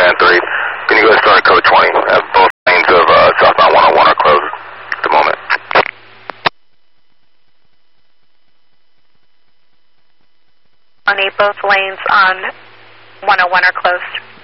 Band 3. Can you go start code 20? Both lanes of southbound 101 are closed at the moment. Both lanes on 101 are closed.